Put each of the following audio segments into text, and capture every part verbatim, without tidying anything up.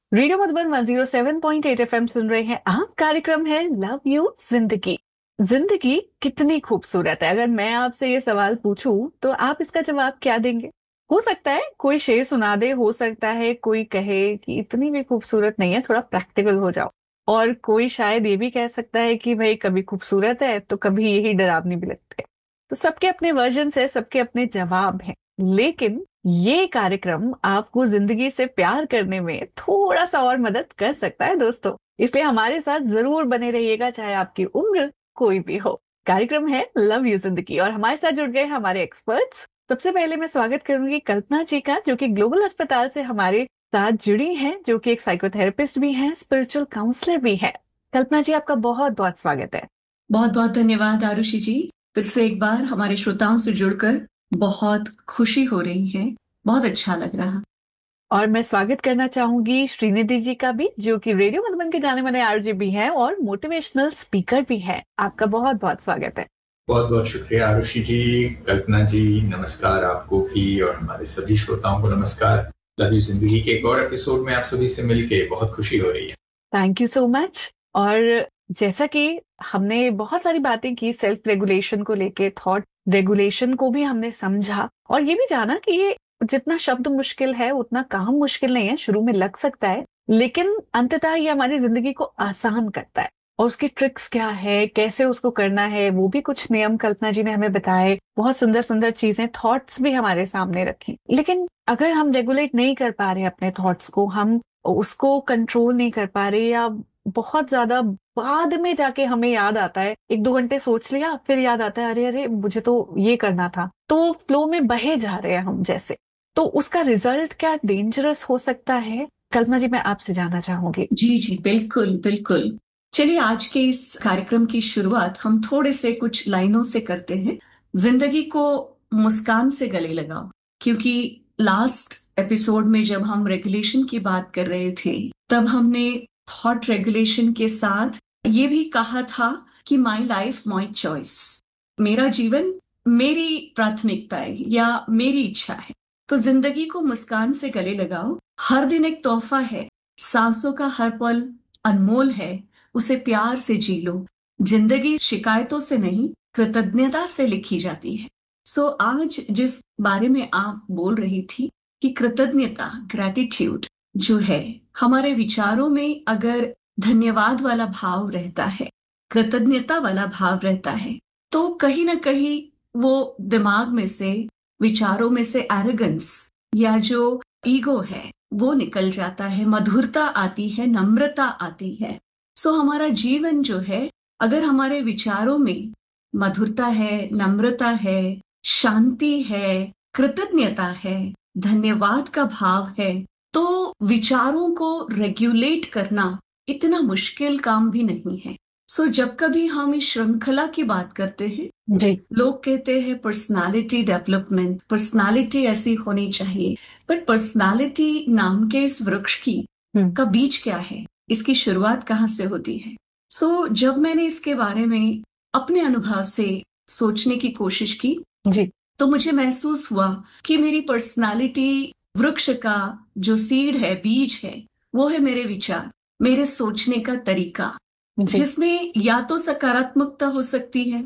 Radio Madhuban one zero seven point eight FM सुन रहे हैं आप। कार्यक्रम है लव यू जिंदगी। जिंदगी कितनी खूबसूरत है। अगर मैं आपसे ये सवाल पूछूं तो आप इसका जवाब क्या देंगे? हो सकता है कोई शेर सुना दे, हो सकता है कोई कहे कि इतनी भी खूबसूरत नहीं है, थोड़ा प्रैक्टिकल हो जाओ। और कोई शायद ये भी कह सकता है कि भाई कभी खूबसूरत है तो कभी यही डरावनी भी लगती है। तो सबके अपने वर्जन है, सबके अपने जवाब हैं। लेकिन ये कार्यक्रम आपको जिंदगी से प्यार करने में थोड़ा सा और मदद कर सकता है दोस्तों। इसलिए हमारे साथ जरूर बने रहिएगा, चाहे आपकी उम्र कोई भी हो। कार्यक्रम है लव यू जिंदगी और हमारे साथ जुड़ गए हमारे एक्सपर्ट्स। सबसे पहले मैं स्वागत करूंगी कल्पना जी का, जो कि ग्लोबल अस्पताल से हमारे साथ जुड़ी हैं, जो कि एक साइकोथेरेपिस्ट भी हैं, स्पिरिचुअल काउंसलर भी है। कल्पना जी, आपका बहुत बहुत स्वागत है। बहुत बहुत धन्यवाद आरुषि जी। फिर से एक बार हमारे श्रोताओं से जुड़कर बहुत खुशी हो रही है, बहुत अच्छा लग रहा। और मैं स्वागत करना चाहूंगी श्रीनिधि जी का भी, जो कि रेडियो मधुबन के जाने माने आरजे भी हैं और मोटिवेशनल स्पीकर भी हैं। आपका बहुत बहुत स्वागत है। बहुत बहुत शुक्रिया आरुषि जी, कल्पना जी, नमस्कार आपको भी और हमारे सभी श्रोताओं को नमस्कार। लव यू जिंदगी के एक और एपिसोड में आप सभी से मिलके बहुत खुशी हो रही है। Thank you so much. और जैसा कि हमने बहुत सारी बातें की सेल्फ रेगुलेशन को लेके, थॉट रेगुलेशन को भी हमने समझा और ये भी जाना कि ये जितना शब्द मुश्किल है उतना काम मुश्किल नहीं है। शुरू में लग सकता है, लेकिन अंततः ये हमारी जिंदगी को आसान करता है। और उसकी ट्रिक्स क्या है, कैसे उसको करना है, वो भी कुछ नियम कल्पना जी ने हमें बताए। बहुत सुंदर सुंदर चीजें, थॉट्स भी हमारे सामने रखी। लेकिन अगर हम रेगुलेट नहीं कर पा रहे अपने थॉट्स को, हम उसको कंट्रोल नहीं कर पा रहे, या बहुत ज्यादा बाद में जाके हमें याद आता है, एक दो घंटे सोच लिया फिर याद आता है अरे अरे मुझे तो ये करना था, तो फ्लो में बहे जा रहे हैं हम जैसे, तो उसका रिजल्ट क्या डेंजरस हो सकता है? कल्पना जी, मैं आपसे जानना चाहूंगी। जी जी, बिल्कुल बिल्कुल। चलिए आज के इस कार्यक्रम की शुरुआत हम थोड़े से कुछ लाइनों से करते हैं। जिंदगी को मुस्कान से गले लगाओ, क्योंकि लास्ट एपिसोड में जब हम रेगुलेशन की बात कर रहे थे तब हमने थॉट रेगुलेशन के साथ ये भी कहा था कि माई लाइफ माई चॉइस, मेरा जीवन मेरी प्राथमिकता है या मेरी इच्छा है। तो जिंदगी को मुस्कान से गले लगाओ। हर दिन एक तोहफा है, सांसों का हर पल अनमोल है, उसे प्यार से जी लो। जिंदगी शिकायतों से नहीं, कृतज्ञता से लिखी जाती है। सो so, आज जिस बारे में आप बोल रही थी कि कृतज्ञता, ग्रैटिट्यूड जो है, हमारे विचारों में अगर धन्यवाद वाला भाव रहता है, कृतज्ञता वाला भाव रहता है, तो कहीं ना कहीं वो दिमाग में से, विचारों में से एरोगेंस या जो ईगो है वो निकल जाता है, मधुरता आती है, नम्रता आती है। सो हमारा जीवन जो है, अगर हमारे विचारों में मधुरता है, नम्रता है, शांति है, कृतज्ञता है, धन्यवाद का भाव है, तो विचारों को रेगुलेट करना इतना मुश्किल काम भी नहीं है। सो जब कभी हम इस श्रृंखला की बात करते हैं, जी, लोग कहते हैं पर्सनालिटी डेवलपमेंट, पर्सनालिटी ऐसी होनी चाहिए, बट पर्सनालिटी नाम के इस वृक्ष की का बीज क्या है, इसकी शुरुआत कहाँ से होती है? सो so, जब मैंने इसके बारे में अपने अनुभव से सोचने की कोशिश की जी, तो मुझे महसूस हुआ कि मेरी पर्सनालिटी वृक्ष का जो सीड है, बीज है, वो है मेरे विचार, मेरे सोचने का तरीका, जिसमें या तो सकारात्मकता हो सकती है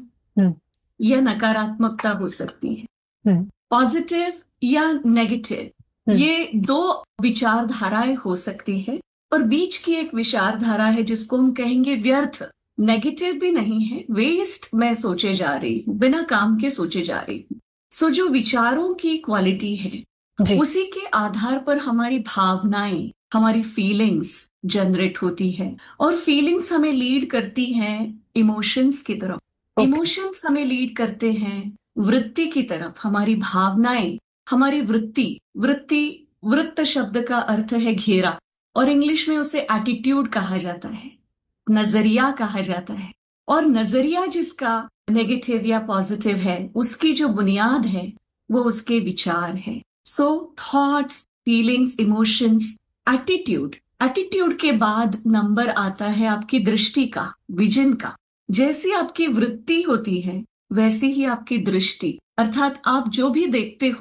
या नकारात्मकता हो सकती है, पॉजिटिव या नेगेटिव, ये दो विचारधाराएं हो सकती है। और बीच की एक विचारधारा है जिसको हम कहेंगे व्यर्थ, नेगेटिव भी नहीं है, वेस्ट मैं सोचे जा रही हूँ, बिना काम के सोचे जा रही हूँ। सो जो विचारों की क्वालिटी है, उसी के आधार पर हमारी भावनाएं, हमारी फीलिंग्स जनरेट होती है, और फीलिंग्स हमें लीड करती हैं इमोशंस की तरफ, इमोशंस okay. हमें लीड करते हैं वृत्ति की तरफ, हमारी भावनाएं, हमारी वृत्ति, वृत्ति वृत्त शब्द का अर्थ है घेरा, और इंग्लिश में उसे एटीट्यूड कहा जाता है, नजरिया कहा जाता है। और नजरिया जिसका नेगेटिव या पॉजिटिव है, उसकी जो बुनियाद है वो उसके विचार है। सो thoughts, feelings, emotions, attitude, attitude के बाद नंबर आता है आपकी दृष्टि का, विजन का। जैसी आपकी वृत्ति होती है वैसी ही आपकी दृष्टि, अर्थात आप जो भी देखते हो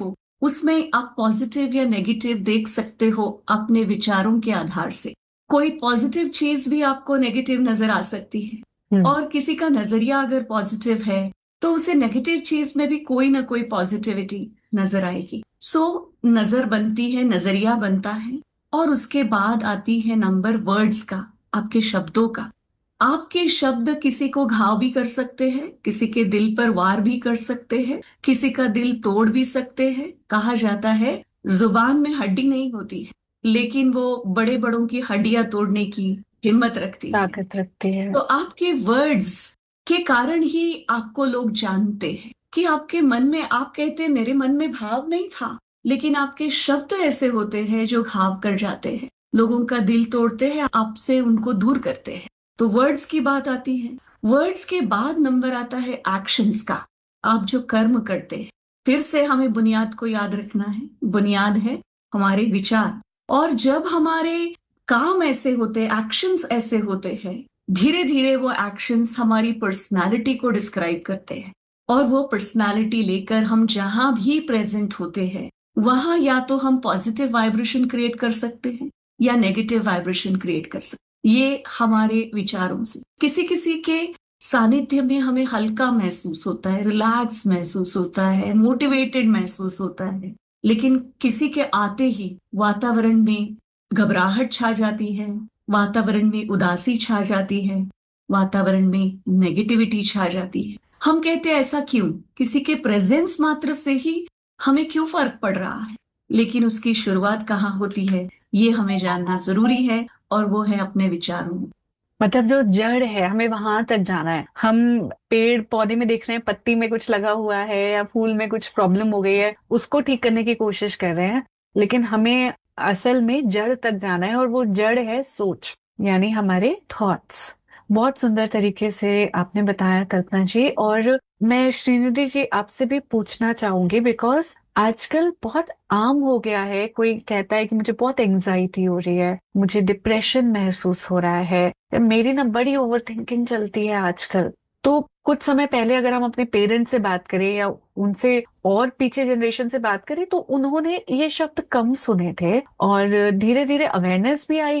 उसमें आप पॉजिटिव या नेगेटिव देख सकते हो अपने विचारों के आधार से। कोई पॉजिटिव चीज भी आपको नेगेटिव नजर आ सकती है, हम्म, और किसी का नजरिया अगर पॉजिटिव है तो उसे नेगेटिव चीज में भी कोई ना कोई पॉजिटिविटी नजर आएगी। सो नजर बनती है, नजरिया बनता है, और उसके बाद आती है नंबर वर्ड्स का, आपके शब्दों का। आपके शब्द किसी को घाव भी कर सकते हैं, किसी के दिल पर वार भी कर सकते हैं, किसी का दिल तोड़ भी सकते हैं। कहा जाता है जुबान में हड्डी नहीं होती है, लेकिन वो बड़े बड़ों की हड्डियां तोड़ने की हिम्मत रखती है। ताकत रखती है। तो आपके वर्ड्स के कारण ही आपको लोग जानते हैं कि आपके मन में, आप कहते हैं मेरे मन में भाव नहीं था, लेकिन आपके शब्द ऐसे होते हैं जो घाव कर जाते हैं, लोगों का दिल तोड़ते हैं, आपसे उनको दूर करते हैं। तो वर्ड्स की बात आती है। वर्ड्स के बाद नंबर आता है एक्शंस का, आप जो कर्म करते हैं। फिर से हमें बुनियाद को याद रखना है, बुनियाद है हमारे विचार। और जब हमारे काम ऐसे होते, एक्शंस ऐसे होते हैं, धीरे धीरे वो एक्शंस हमारी पर्सनालिटी को डिस्क्राइब करते हैं, और वो पर्सनालिटी लेकर हम जहां भी प्रेजेंट होते हैं वहां या तो हम पॉजिटिव वाइब्रेशन क्रिएट कर सकते हैं या नेगेटिव वाइब्रेशन क्रिएट कर सकते हैं। ये हमारे विचारों से। किसी किसी के सानिध्य में हमें हल्का महसूस होता है, रिलैक्स महसूस होता है, मोटिवेटेड महसूस होता है, लेकिन किसी के आते ही वातावरण में घबराहट छा जाती है, वातावरण में उदासी छा जाती है, वातावरण में नेगेटिविटी छा जाती है। हम कहते हैं ऐसा क्यों? किसी के प्रेजेंस मात्र से ही हमें क्यों फर्क पड़ रहा है, लेकिन उसकी शुरुआत कहाँ होती है ये हमें जानना जरूरी है, और वो है अपने विचारों में। मतलब जो जड़ है हमें वहां तक जाना है। हम पेड़ पौधे में देख रहे हैं पत्ती में कुछ लगा हुआ है या फूल में कुछ प्रॉब्लम हो गई है, उसको ठीक करने की कोशिश कर रहे हैं, लेकिन हमें असल में जड़ तक जाना है, और वो जड़ है सोच, यानी हमारे थॉट्स। बहुत सुंदर तरीके से आपने बताया कल्पना जी। और मैं श्रीनिधि जी आपसे भी पूछना चाहूंगी, बिकॉज आजकल बहुत आम हो गया है, कोई कहता है कि मुझे बहुत एंजाइटी हो रही है, मुझे डिप्रेशन महसूस हो रहा है, मेरी ना बड़ी ओवर थिंकिंग चलती है आजकल। तो कुछ समय पहले अगर हम अपने पेरेंट्स से बात करें या उनसे और पीछे जनरेशन से बात करें, तो उन्होंने ये शब्द कम सुने थे, और धीरे धीरे अवेयरनेस भी आई